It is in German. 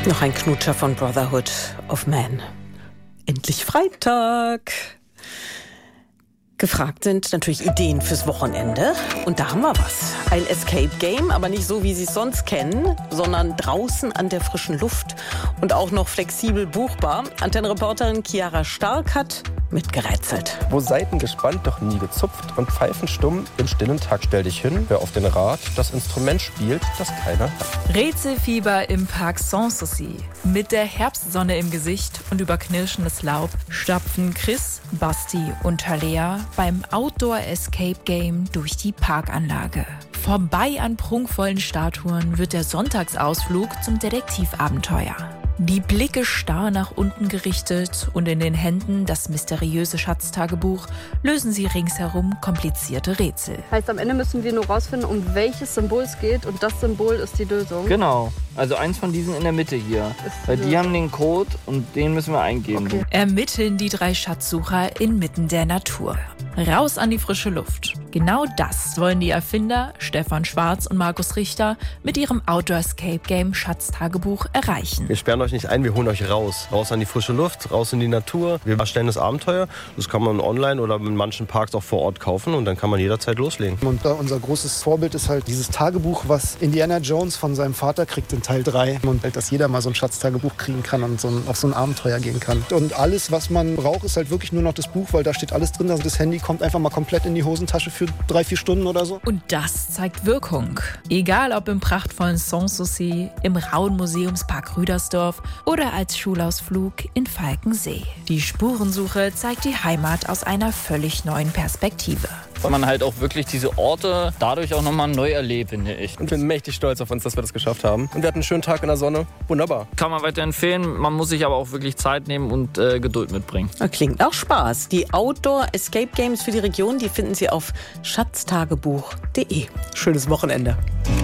Noch ein Knutscher von Brotherhood of Man. Endlich Freitag. Gefragt sind natürlich Ideen fürs Wochenende. Und da haben wir was. Ein Escape Game, aber nicht so, wie Sie es sonst kennen, sondern draußen an der frischen Luft. Und auch noch flexibel buchbar. Antennenreporterin Chiara Stark hat mitgerätselt. Wo Saiten gespannt, doch nie gezupft und Pfeifen stumm im stillen Takt. Stell dich hin, hör auf den Rat, das Instrument spielt, das keiner hat. Rätselfieber im Park Sanssouci. Mit der Herbstsonne im Gesicht und über knirschendes Laub stapfen Chris, Basti und Talea beim Outdoor-Escape-Game durch die Parkanlage. Vorbei an prunkvollen Statuen wird der Sonntagsausflug zum Detektivabenteuer. Die Blicke starr nach unten gerichtet und in den Händen das mysteriöse Schatztagebuch lösen sie ringsherum komplizierte Rätsel. Heißt, am Ende müssen wir nur rausfinden, um welches Symbol es geht und das Symbol ist die Lösung. Genau, also eins von diesen in der Mitte hier. Weil die haben den Code und den müssen wir eingeben. Okay. Ermitteln die 3 Schatzsucher inmitten der Natur. Raus an die frische Luft. Genau das wollen die Erfinder Stefan Schwarz und Markus Richter mit ihrem Outdoor-Escape-Game Schatztagebuch erreichen. Wir sperren euch nicht ein, wir holen euch raus. Raus an die frische Luft, raus in die Natur. Wir erstellen das Abenteuer. Das kann man online oder in manchen Parks auch vor Ort kaufen und dann kann man jederzeit loslegen. Und unser großes Vorbild ist halt dieses Tagebuch, was Indiana Jones von seinem Vater kriegt in Teil 3. Und halt, dass jeder mal so ein Schatztagebuch kriegen kann und auf so ein Abenteuer gehen kann. Und alles, was man braucht, ist halt wirklich nur noch das Buch, weil da steht alles drin. Also das Handy kommt einfach mal komplett in die Hosentasche für 3-4 Stunden oder so. Und das zeigt Wirkung. Egal ob im prachtvollen Sanssouci, im rauen Museumspark Rüdersdorf oder als Schulausflug in Falkensee. Die Spurensuche zeigt die Heimat aus einer völlig neuen Perspektive. Weil man halt auch wirklich diese Orte dadurch auch nochmal neu erlebt, finde ich. Und wir sind mächtig stolz auf uns, dass wir das geschafft haben. Und wir hatten einen schönen Tag in der Sonne. Wunderbar. Kann man weiterempfehlen, man muss sich aber auch wirklich Zeit nehmen und Geduld mitbringen. Klingt auch Spaß. Die Outdoor-Escape Games für die Region, die finden Sie auf schatztagebuch.de. Schönes Wochenende.